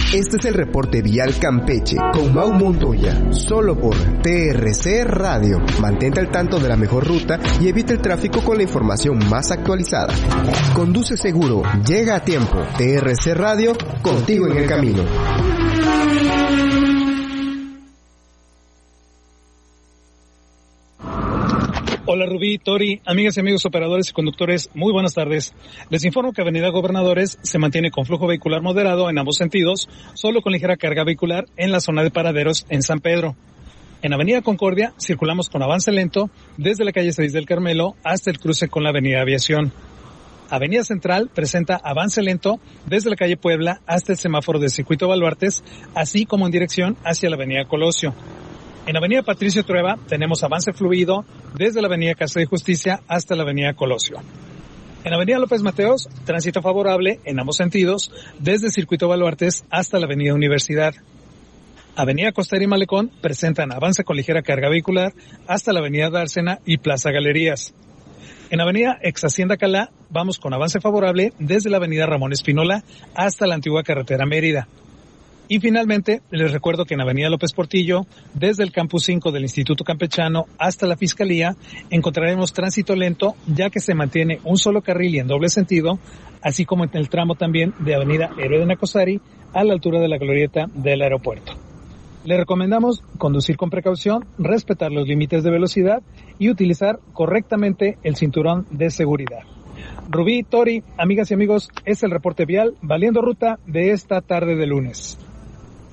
Este es el reporte vial Campeche con Mau Montoya, solo por TRC Radio. Mantente al tanto de la mejor ruta y evita el tráfico con la información más actualizada. Conduce seguro, llega a tiempo. TRC Radio, contigo en el camino. Hola Rubí, Tori, amigas y amigos operadores y conductores, muy buenas tardes. Les informo que Avenida Gobernadores se mantiene con flujo vehicular moderado en ambos sentidos, solo con ligera carga vehicular en la zona de paraderos en San Pedro. En Avenida Concordia circulamos con avance lento desde la calle 6 del Carmelo hasta el cruce con la Avenida Aviación. Avenida Central presenta avance lento desde la calle Puebla hasta el semáforo del Circuito Baluartes, así como en dirección hacia la Avenida Colosio. En Avenida Patricio Trueba tenemos avance fluido desde la Avenida Casa de Justicia hasta la Avenida Colosio. En Avenida López Mateos, tránsito favorable en ambos sentidos desde el Circuito Baluartes hasta la Avenida Universidad. Avenida Costera y Malecón presentan avance con ligera carga vehicular hasta la Avenida Dársena y Plaza Galerías. En Avenida Ex Hacienda Calá vamos con avance favorable desde la Avenida Ramón Espínola hasta la antigua carretera Mérida. Y finalmente, les recuerdo que en Avenida López Portillo, desde el Campus 5 del Instituto Campechano hasta la Fiscalía, encontraremos tránsito lento, ya que se mantiene un solo carril y en doble sentido, así como en el tramo también de Avenida Héroe de Nacosari, a la altura de la glorieta del aeropuerto. Le recomendamos conducir con precaución, respetar los límites de velocidad y utilizar correctamente el cinturón de seguridad. Rubí, Tori, amigas y amigos, es el reporte vial Valiendo Ruta de esta tarde de lunes.